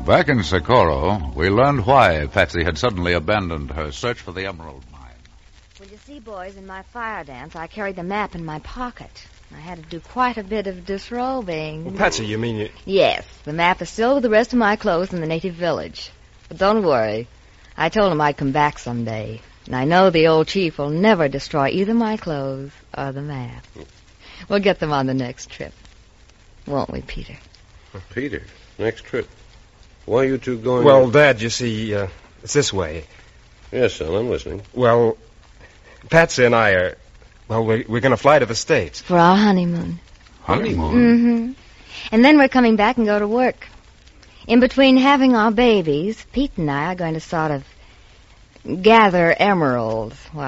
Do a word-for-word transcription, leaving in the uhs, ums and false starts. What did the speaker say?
Back in Socorro, we learned why Patsy had suddenly abandoned her search for the emerald mine. Well, you see, boys, in my fire dance, I carried the map in my pocket. I had to do quite a bit of disrobing. Well, Patsy, you mean you... Yes, the map is still with the rest of my clothes in the native village. But don't worry. I told him I'd come back someday. And I know the old chief will never destroy either my clothes or the map. We'll get them on the next trip. Won't we, Peter? Peter, next trip. Why are you two going... Well, Dad, you see, uh, it's this way. Yes, son, I'm listening. Well, Patsy and I are... Well, we're, we're going to fly to the States. For our honeymoon. Honeymoon? Mm-hmm. And then we're coming back and go to work. In between having our babies, Pete and I are going to sort of gather emeralds while